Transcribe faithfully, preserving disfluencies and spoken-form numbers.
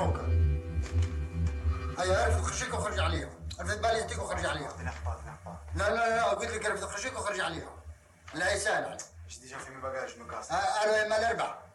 هوكا. هيا عرفت خشيك وخرج عليهم. عرفت بالي انتك وخرج عليهم. لا لا لا قلت لك عرفت خشيك وخرج عليهم. لا هي سهلة. ايش ديجا في مي باجاج نو كاست. انا ما الاربع.